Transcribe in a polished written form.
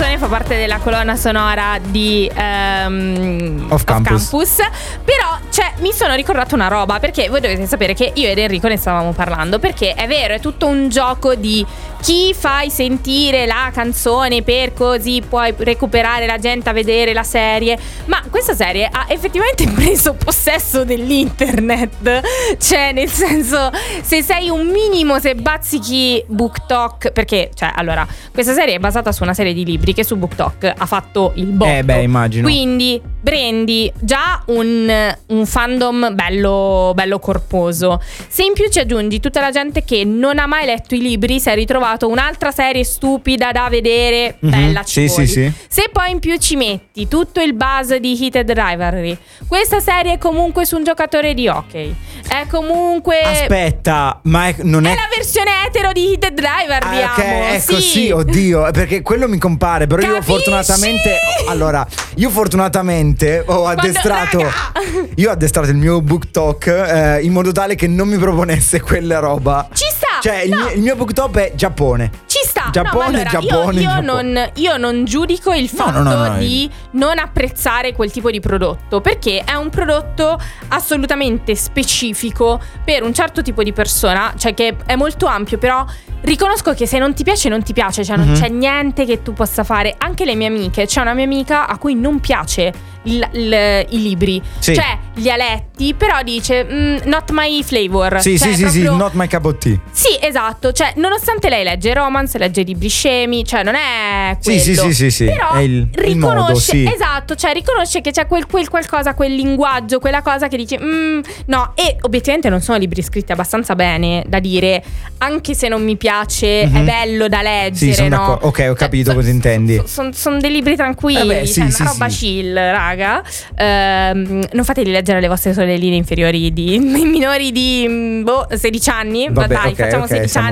canzone fa parte della colonna sonora di Off Campus. Però mi sono ricordata una roba, perché voi dovete sapere che io ed Enrico ne stavamo parlando, perché è vero, è tutto un gioco di chi fai sentire la canzone per così puoi recuperare la gente a vedere la serie. Ma questa serie ha effettivamente preso possesso dell'internet. Cioè, nel senso, se sei un minimo, se bazzichi BookTok, perché allora questa serie è basata su una serie di libri che su BookTok ha fatto il botto. Immagino. Quindi prendi già un fandom bello corposo. Se in più ci aggiungi tutta la gente che non ha mai letto i libri, si è ritrovato un'altra serie stupida da vedere, bella sì. Se poi in più ci metti tutto il buzz di Heated Rivalry, questa serie è comunque su un giocatore di hockey, è comunque aspetta, ma non è la versione etero di Heated Rivalry. Ecco, sì, oddio, perché quello mi compare. Però Capisci? io fortunatamente ho addestrato il mio BookTok in modo tale che non mi proponesse quella roba. Ci sta. Cioè il mio BookTok è Giappone. Ci sta. Giappone. Io non giudico il fatto di non apprezzare quel tipo di prodotto, perché è un prodotto assolutamente specifico per un certo tipo di persona, cioè che è molto ampio. Però riconosco che se non ti piace, non ti piace, cioè non c'è niente che tu possa fare. Anche le mie amiche, c'è una mia amica a cui non piace i libri, cioè li ha letti, però dice not my flavor. Sì, not my cup of tea. Sì, esatto, cioè nonostante lei legge romance, legge libri scemi, cioè non è quello. Sì. Però è il riconosce, modo, sì. esatto, cioè riconosce che c'è quel qualcosa, quel linguaggio, quella cosa che dice no. E obiettivamente non sono libri scritti abbastanza bene da dire, anche se non mi piate, è bello da leggere. Sì, no? Ok, ho capito cosa intendi. Sono dei libri tranquilli, una roba chill, raga. Non fateli leggere alle vostre sorelline inferiori minori di 16 anni. Vabbè, dai, ok, facciamo ok, 16 siamo